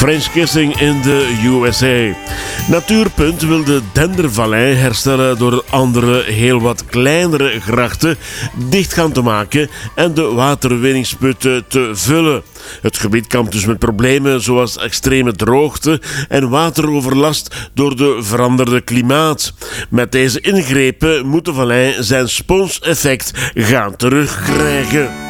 French kissing in de USA. Natuurpunt wil de Dendervallei herstellen door andere, heel wat kleinere grachten dicht gaan te maken en de waterwinningsputten te vullen. Het gebied kampt dus met problemen zoals extreme droogte en wateroverlast door de veranderde klimaat. Met deze ingrepen moet de vallei zijn sponseffect gaan terugkrijgen.